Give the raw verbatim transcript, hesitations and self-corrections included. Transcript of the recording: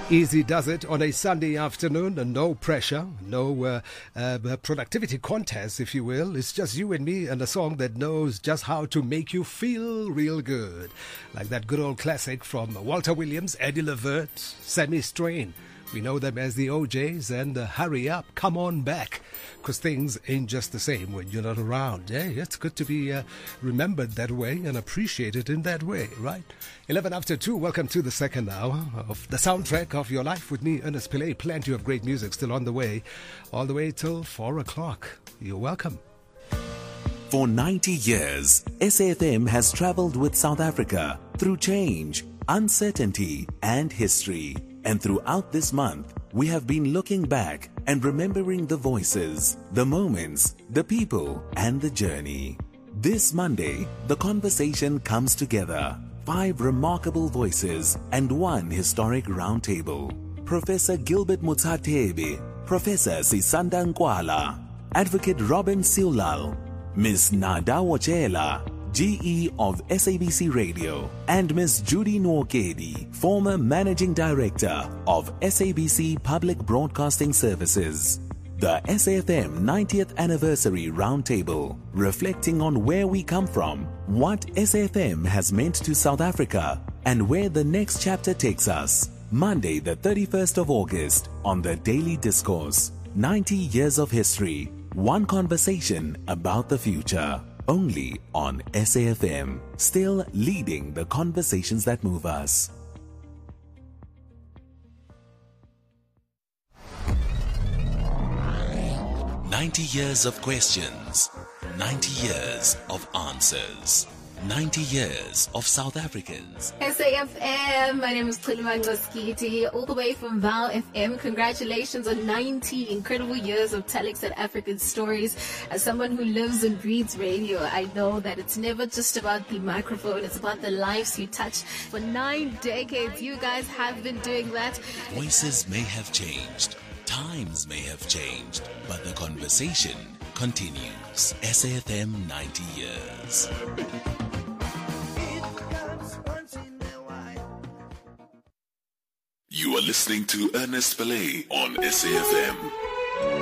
Easy does it on a Sunday afternoon, and no pressure, no uh, uh, productivity contest, if you will. It's just you and me and a song that knows just how to make you feel real good. Like that good old classic from Walter Williams, Eddie Levert, Sammy Strain. We know them as the O Js, and uh, hurry up, come on back, because things ain't just the same when you're not around. Yeah, it's good to be uh, remembered that way and appreciated in that way, right? eleven after two, welcome to the second hour of the soundtrack of your life with me, Ernest Pillay. Plenty of great music still on the way, all the way till four o'clock. You're welcome. For ninety years, S A F M has traveled with South Africa through change, uncertainty, and history. And throughout this month, we have been looking back and remembering the voices, the moments, the people, and the journey. This Monday, the conversation comes together. Five remarkable voices and one historic roundtable. Professor Gilbert Mutsathebe, Professor Sisanda Nkwala, Advocate Robin Siulal, Miss Nada Wachela, G E of S A B C Radio, and Miss Judy Nwokedi, former Managing Director of S A B C Public Broadcasting Services. The S A F M ninetieth Anniversary Roundtable, reflecting on where we come from, what S A F M has meant to South Africa, and where the next chapter takes us. Monday the thirty-first of August on The Daily Discourse. ninety years of history, one conversation about the future. Only on S A F M, still leading the conversations that move us. ninety years of questions, ninety years of answers, ninety years of South Africans. S A F M, my name is Khuluma Ngoskiti, all the way from Val F M. Congratulations on ninety incredible years of telling South African stories. As someone who lives and breathes radio, I know that it's never just about the microphone, it's about the lives you touch. For nine decades, you guys have been doing that. Voices may have changed, times may have changed, but the conversation continues. S A F M ninety years. You are listening to Ernest Pillay on S A F M.